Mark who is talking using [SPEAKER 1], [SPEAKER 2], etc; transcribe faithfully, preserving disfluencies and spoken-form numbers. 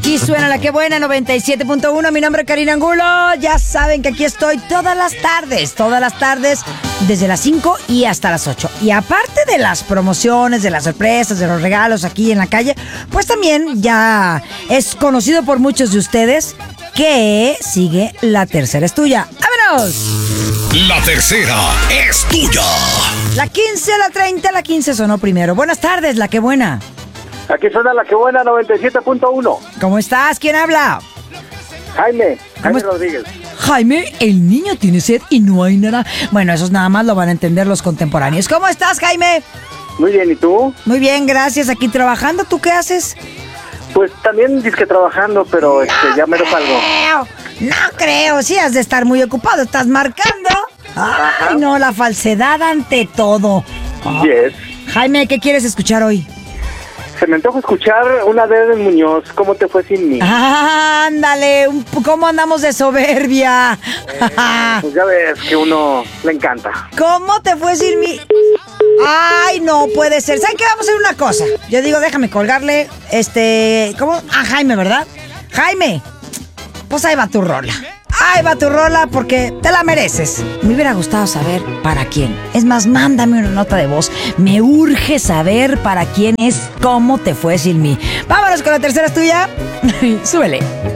[SPEAKER 1] Aquí suena La Que Buena, noventa y siete punto uno. Mi nombre es Karina Angulo. Ya saben que aquí estoy todas las tardes, todas las tardes, desde las cinco y hasta las ocho. Y aparte de las promociones, de las sorpresas, de los regalos aquí en la calle, pues también ya es conocido por muchos de ustedes que sigue La Tercera es Tuya. ¡Vámonos!
[SPEAKER 2] La tercera es tuya.
[SPEAKER 1] La quince, la treinta, la quince sonó primero. Buenas tardes, La Que Buena.
[SPEAKER 3] Aquí suena La Que Buena, noventa y siete punto uno.
[SPEAKER 1] ¿Cómo estás? ¿Quién habla?
[SPEAKER 3] Jaime, Jaime
[SPEAKER 1] es-
[SPEAKER 3] Rodríguez.
[SPEAKER 1] Jaime, el niño tiene sed y no hay nada. Bueno, esos nada más lo van a entender los contemporáneos. ¿Cómo estás, Jaime?
[SPEAKER 3] Muy bien, ¿y tú?
[SPEAKER 1] Muy bien, gracias. Aquí trabajando. ¿Tú qué haces?
[SPEAKER 3] Pues también disque trabajando, pero este, ya me lo salgo.
[SPEAKER 1] Creo, no creo. Sí, has de estar muy ocupado. ¿Estás marcando? Ay, no, la falsedad ante todo.
[SPEAKER 3] Yes.
[SPEAKER 1] Jaime, ¿qué quieres escuchar hoy?
[SPEAKER 3] Se me antoja escuchar una de Eden Muñoz, ¿Cómo te fue sin mí?
[SPEAKER 1] Ándale, un- ¿cómo andamos de soberbia?
[SPEAKER 3] Pues ya ves que uno le encanta.
[SPEAKER 1] ¿Cómo te fue sin mí? Ay, no puede ser. ¿Saben qué? Vamos a hacer una cosa. Yo digo, déjame colgarle, este... ¿Cómo? Ah, Jaime, ¿verdad? Jaime, pues ahí va tu rola. Ahí va tu rola porque te la mereces. Me hubiera gustado saber para quién. Es más, mándame una nota de voz. Me urge saber para quién es Cómo te fue sin mí. Vámonos con La Tercera es Tuya. Súbele.